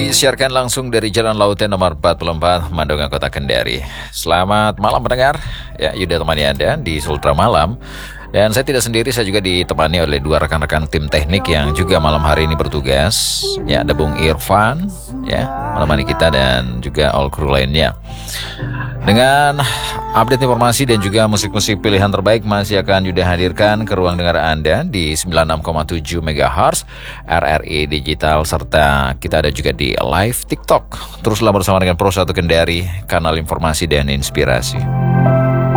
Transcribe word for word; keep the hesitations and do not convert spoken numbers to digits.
disiarkan langsung dari Jalan Lauten nomor empat puluh empat, Mandonga, Kota Kendari. Selamat malam pendengar. Ya, Yuda temani Anda di Sultra Malam. Dan saya tidak sendiri, saya juga ditemani oleh dua rekan-rekan tim teknik yang juga malam hari ini bertugas. Ya, ada Bung Irfan, ya, menemani kita dan juga all crew lainnya. Dengan update informasi dan juga musik-musik pilihan terbaik masih akan Yuda hadirkan ke ruang dengar Anda di sembilan puluh enam koma tujuh megahertz R R I Digital, serta kita ada juga di live TikTok. Teruslah bersama dengan Pro satu Kendari, kanal informasi dan inspirasi.